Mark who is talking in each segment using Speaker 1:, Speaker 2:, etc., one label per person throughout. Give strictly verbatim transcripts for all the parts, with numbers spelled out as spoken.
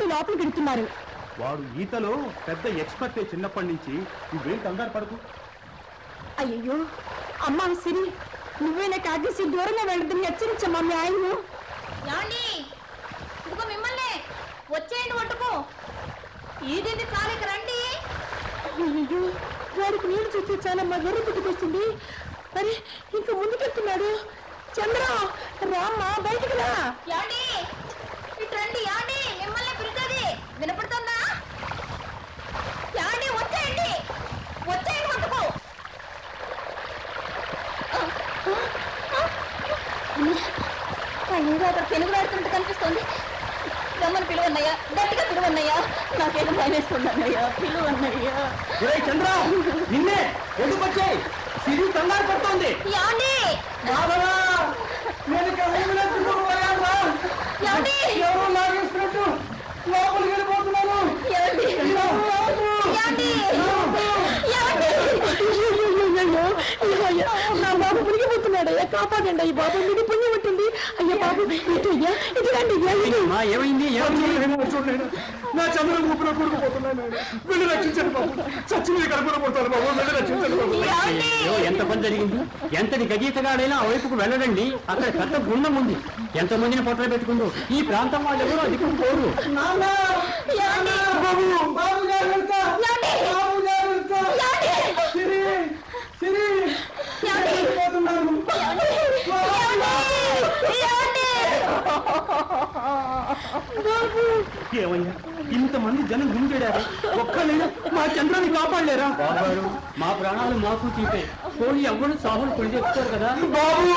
Speaker 1: లోపలికి వెళ్తున్నారు.
Speaker 2: వాడు ఈతలో పెద్ద ఎక్స్పర్టే చిన్నప్పటి నుంచి. నువ్వేం కంగారు పడకు.
Speaker 1: అయ్యో అమ్మా సిరి, నువ్వేనా కాగేసి దూరంగా వెళ్ళదని హెచ్చరించమ్మా మీ ఆయన్ను.
Speaker 3: ఏమండి, ఇదిగో మిమ్మల్ని వచ్చేయండి ఒట్టుకు. ఈదింది చాలిక రండి.
Speaker 1: అయ్యో వాడికి నీళ్ళు చూస్తే చాలా మా గొర్రె పుట్టుకొస్తుంది. అరే ఇంకా ముందుకెళ్తున్నాడు. చంద్ర రామ్మా, బయటికి రా.
Speaker 3: ఏమండి ఇటు రండి. ఏమండి మిమ్మల్ని పిలుస్తుంది, వినపడుతుందా? ఏమండి వచ్చేయండి, వచ్చేయండి ఒట్టుకు. ఏదో అక్కడ పెనుగులాడుతున్నట్టు కనిపిస్తుంది. రమ్మని పిలువన్నయ్యా, గట్టిగా పిలువన్నయ్యా. నాకేదో భయం వేస్తుంది అన్నయ్యా, పిలువన్నయ్యా.
Speaker 2: చంద్ర నిన్నే ఎందుకు వచ్చాయి? సిరి కంగారు పడుతోంది.
Speaker 3: ఏమండి
Speaker 2: ఎవరు లాగేస్తున్నట్టు లోపలికి వెళ్ళిపోతున్నాను.
Speaker 1: నా బాబు మునిగిపోతున్నాడు. అయ్యా కాపాడండి. అయ్యి బాబు మీకు పుణ్యం ఉంటుంది. అయ్యా బాబు ఇటు అయ్యా, ఇటు రండి.
Speaker 2: ఏమైంది? చూడండి, నా చంద్ర ఊపిలో కూరుకుపోతున్నాను. వెళ్ళి రక్షించండి బాబు. చచ్చి మీద కడుపులో పోతాను బాబు. వెళ్ళి రక్షించండి బాబు. ఎంత పని జరిగింది? ఎంతటి గజీతగాడైనా ఆ వైపుకు వెళ్ళడండి. అక్కడ పెద్ద గుండం ఉంది. ఎంతమందిని పొట్టలు పెట్టుకుంటూ ఈ ప్రాంతం వాళ్ళు ఎవరు అధికం పోరు. ఏమయ్యా, ఇంతమంది జనం గుంజేడారు, ఒక్కలేరు మా చంద్రాన్ని కాపాడలేరా? బాబు మా ప్రాణాలు మాకు తీపే. పోయి ఎవరు సాగులు పొడి చెప్తారు కదా. బాబు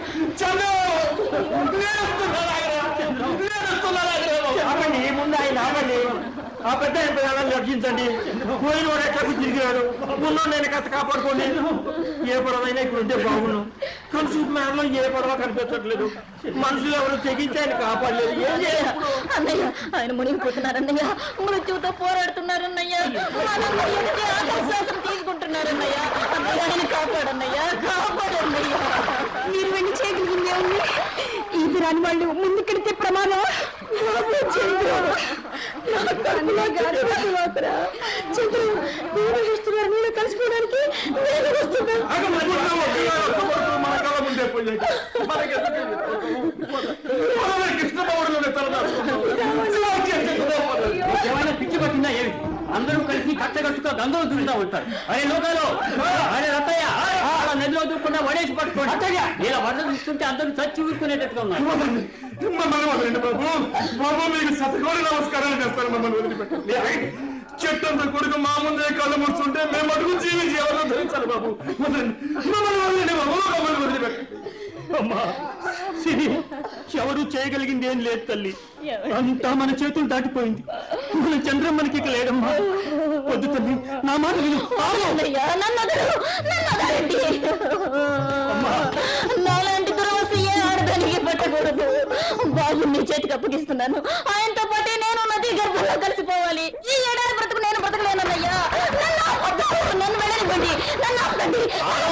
Speaker 2: ముందు ఆయన ఆగండి. ఆ పెద్ద ఆయన ప్రాణాలు రక్షించండి. పోయిన వాడు ఎట్లకు తిరిగాడు. ముందు నేను కథ కాపాడుకోండి. ఏ పడవైనా ఇక్కడ ఉంటే బాగున్నాం. కానీ సూపర్లో ఏ పడవ కనిపించట్లేదు. మనుషులు ఎవరు తెగించి ఆయన కాపాడలేదు. ఏం చేయాలి
Speaker 3: అన్నయ్య? ఆయన మునిగిపోతున్నారన్నయ్య, మృత్యువుతో పోరాడుతున్నారన్నయ్య, ఆకాశం తీసుకుంటున్నారన్నయ్య. అన్నయ్య ఆయన కాపాడన్నయ్య, కాపాడన్నయ్య.
Speaker 1: మీరు వెళ్ళి చేయగలిగిందే ఉంది. ఇది రాని వాళ్ళు ముందుకెడితే ప్రమాదం. చంద్ర మీరు చూస్తున్నారు, నేను కలిసిపోవడానికి నేను వస్తున్నాను.
Speaker 2: ఏమైనా పిచ్చి పట్టిందా? ఏమి అందరూ కలిసి కట్టగట్టుతో గంగలో దూకుతా ఉంటారు. అరే లోకాలు, అరే రత్తయ్య, అలా నదిలో దూకుండా వడేసి పట్టుకోండి. అత్తయ్య ఇలా వరద చూస్తుంటే అందరూ చచ్చి ఊరుకునేటట్టుగా ఉన్నారు. బాబు మీకు శతకోటి నమస్కారాలు చేస్తాను. మమ్మల్ని వదిలిపెట్టండి. చెట్టంత కొడుకు మా ముందే కళ్ళు ముడుచుంటే మేము అడుగు జీవించి ఎవరో ధరించాలి. బాబు మమ్మల్ని వదిలేండి బాబు, మమ్మల్ని వదిలిపెట్టండి. అమ్మా సిరి, ఎవరు చేయగలిగింది ఏం లేదు తల్లి. అంతా మన చేతులు దాటిపోయింది. మన చంద్రం మనకి ఇక లేడమ్మా. వద్దు తల్లి, నా మాట విను.
Speaker 3: నాలాంటి దురవస్థ ఏ ఆడదానికి పట్టకూడదు. బాబు నీ చేతికి అప్పగిస్తున్నాను. ఆయనతో పాటే నేను నది గర్భంలో కలిసిపోవాలి. ఈ ఏడాది బ్రతుకు నేను బ్రతకలేనన్నయ్యా. నన్ను వెళ్ళనివ్వండి, నన్ను ఆపండి.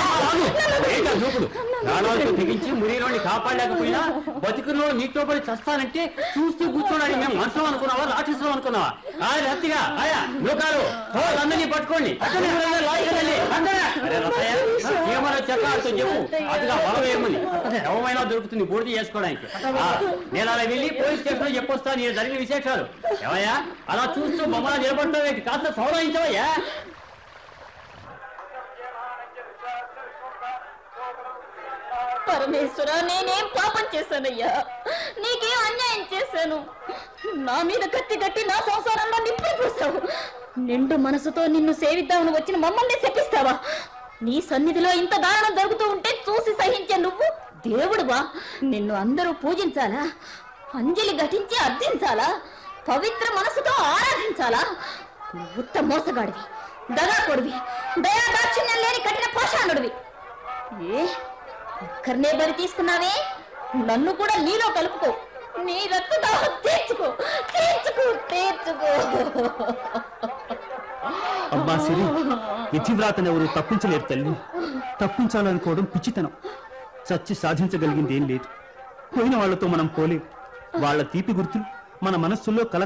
Speaker 2: ప్రాణాలతో తెగించి మురిలోని కాపాడలేకపోయినా బతుకులో నీటితో పడి చస్తానంటే చూస్తూ కూర్చోడానికి మేము మనుషులు అనుకున్నావా, రాక్షసులు అనుకున్నావా? ఆయన హత్తిగా ఆయా లోకాలు అందరినీ పట్టుకోండి. ఏమన్నా చెప్పాల్సి చెప్పు. అదిగా బలం ఏమని ఎవమైనా దొరుకుతుంది పూర్తి చేసుకోవడానికి. నేను అలా వెళ్ళి పోలీస్ స్టేషన్ లో చెప్పొస్తా నేను జరిగిన విశేషాలు. ఏమయ్యా అలా చూస్తూ మమ్మల్ని నిలబడతావేంటి? కాస్త సౌరవించవయ్యా.
Speaker 3: పరమేశ్వర, నేనేం పాపం చేశానయ్యా? నీకేం అన్యాయం చేశాను? నా మీద కత్తి కట్టి నా సంసారంలో నిప్పులు పూసావు. నిండు మనసుతో నిన్ను సేవిద్దామని వచ్చిన మమ్మల్ని శపిస్తావా? నీ సన్నిధిలో ఇంత దారుణం జరుగుతూ ఉంటే చూసి సహించే నువ్వు దేవుడువా? నిన్ను అందరూ పూజించాలా? అంజలి ఘటించి అర్థించాలా? పవిత్ర మనసుతో ఆరాధించాలా? ఉత్త మోసగాడివి, దగాకొడివి, దయా దాక్షిణ్యం లేని కఠిన పాషాణుడివి. ఏ ఒక్కరినే బలి తీసుకున్నావే, నన్ను కూడా నీలో కలుపుకో. నీ రక్తదాహం తీర్చుకో, తీర్చుకో, తీర్చుకో.
Speaker 2: అబ్బా సిరి, విధివ్రాతను ఎవరు తప్పించలేరు తల్లి. తప్పించాలనుకోవడం పిచ్చితనం. చచ్చి సాధించగలిగింది ఏం లేదు. పోయిన వాళ్లతో మనం పోలేం. వాళ్ళ తీపి గుర్తులు మన మనస్సుల్లో కల